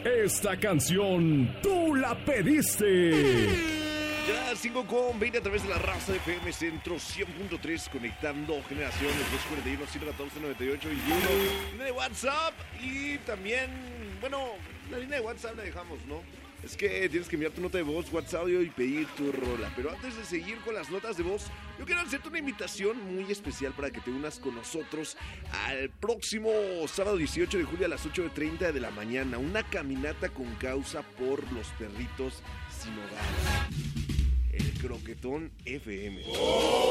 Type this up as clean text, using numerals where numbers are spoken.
Esta canción tú la pediste. Ya 5:20 a través de la Raza de FM Centro 100.3, conectando generaciones 241 114 98 21. Línea de WhatsApp y también, bueno, la línea de WhatsApp la dejamos, ¿no? Es que tienes que enviar tu nota de voz, WhatsApp y pedir tu rola. Pero antes de seguir con las notas de voz, yo quiero hacerte una invitación muy especial para que te unas con nosotros al próximo sábado 18 de julio a las 8:30 de la mañana. Una caminata con causa por los perritos sin hogar. El Croquetón FM.